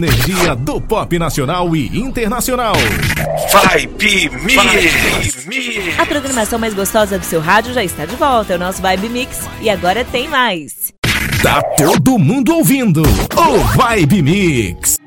energia do pop nacional e internacional. Vibe Mix. A programação mais gostosa do seu rádio já está de volta. É o nosso Vibe Mix. E agora tem mais. Tá todo mundo ouvindo o Vibe Mix.